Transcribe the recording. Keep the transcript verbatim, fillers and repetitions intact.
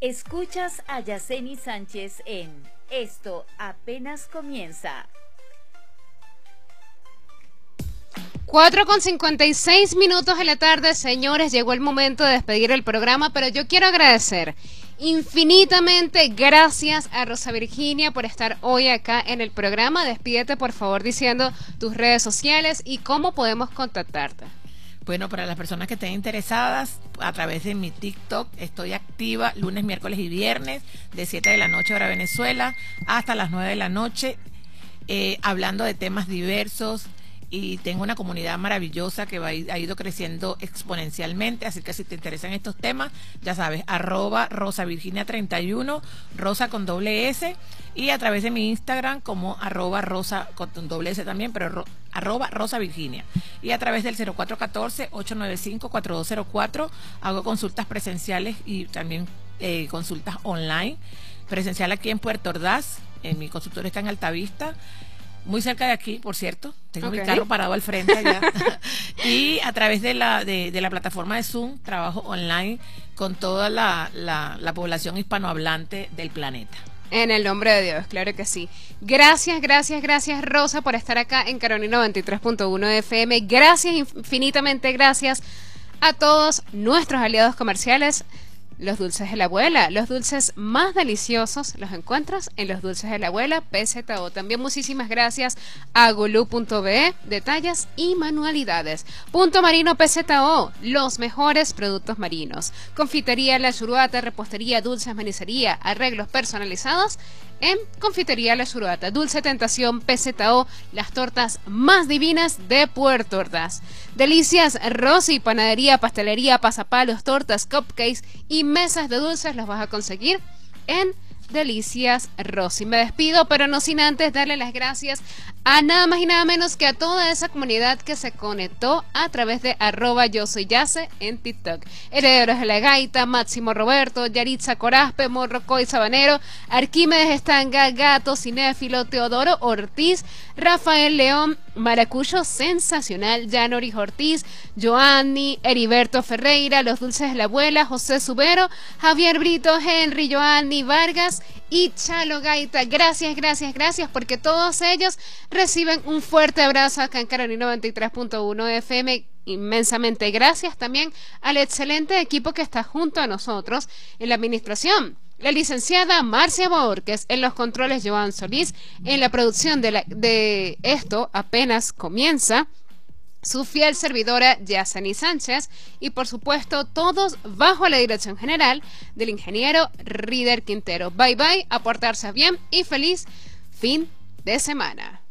Escuchas a Yaceni Sánchez en Esto Apenas Comienza. cuatro con cincuenta y seis minutos de la tarde, señores, llegó el momento de despedir el programa, pero yo quiero agradecer infinitamente gracias a Rosa Virginia por estar hoy acá en el programa. Despídete, por favor, diciendo tus redes sociales y cómo podemos contactarte. Bueno, para las personas que estén interesadas, a través de mi TikTok estoy activa lunes, miércoles y viernes, de siete de la noche hora Venezuela hasta las nueve de la noche, eh, hablando de temas diversos. Y tengo una comunidad maravillosa que va, ha ido creciendo exponencialmente, así que si te interesan estos temas, ya sabes, arroba Rosa Virginia treinta y uno, Rosa con doble S, y a través de mi Instagram como arroba Rosa con doble S también, pero ro, arroba Rosa Virginia, y a través del cero cuatro uno cuatro, ocho nueve cinco, cuatro dos cero cuatro hago consultas presenciales y también eh, consultas online, presencial aquí en Puerto Ordaz, en mi consultorio está en Altavista, muy cerca de aquí, por cierto. Tengo okay. mi carro parado al frente allá. Y a través de la de, de la plataforma de Zoom, trabajo online con toda la, la, la población hispanohablante del planeta. En el nombre de Dios, claro que sí. Gracias, gracias, gracias, Rosa, por estar acá en Carolina noventa y tres punto uno F M. Gracias, infinitamente gracias a todos nuestros aliados comerciales. Los dulces de la abuela, los dulces más deliciosos los encuentras en los dulces de la abuela P Z O. También muchísimas gracias a Gulú punto be, detalles y manualidades. Punto Marino P Z O, los mejores productos marinos. Confitería La Churuata, repostería, dulces, manicería, arreglos personalizados en Confitería La Churuata. Dulce Tentación P Z O, las tortas más divinas de Puerto Ordaz. Delicias Rosy, panadería, pastelería, pasapalos, tortas, cupcakes y mesas de dulces los vas a conseguir en Delicias Rosy. Me despido, pero no sin antes darle las gracias a nada más y nada menos que a toda esa comunidad que se conectó a través de arroba yo soy Yace en TikTok. Herederos de la Gaita, Máximo Roberto, Yaritza Corazpe, Morrocoy Sabanero, Arquímedes Estanga, Gato, Cinéfilo, Teodoro Ortiz, Rafael León, Maracuyo Sensacional, Janoris Ortiz, Joanny, Heriberto Ferreira, Los Dulces de la Abuela, José Subero, Javier Brito, Henry, Joanny Vargas y Chalo Gaita. Gracias, gracias, gracias, porque todos ellos reciben un fuerte abrazo acá en Carolina noventa y tres punto uno F M. Inmensamente gracias también al excelente equipo que está junto a nosotros en la administración. La licenciada Marcia Borges, en los controles Joan Solís, en la producción de, la, de Esto Apenas Comienza, su fiel servidora Yaceni Sánchez, y por supuesto todos bajo la dirección general del ingeniero Rider Quintero. Bye bye, a portarse bien y feliz fin de semana.